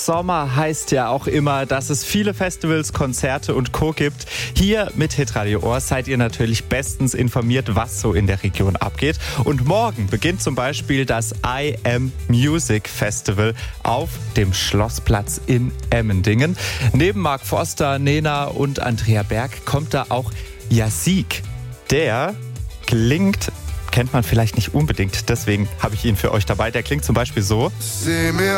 Sommer heißt ja auch immer, dass es viele Festivals, Konzerte und Co. gibt. Hier mit Hitradio Ohr seid ihr natürlich bestens informiert, was so in der Region abgeht. Und morgen beginnt zum Beispiel das I Am Music Festival auf dem Schlossplatz in Emmendingen. Neben Mark Forster, Nena und Andrea Berg kommt da auch Yasik. Der kennt man vielleicht nicht unbedingt, deswegen habe ich ihn für euch dabei. Der klingt zum Beispiel so.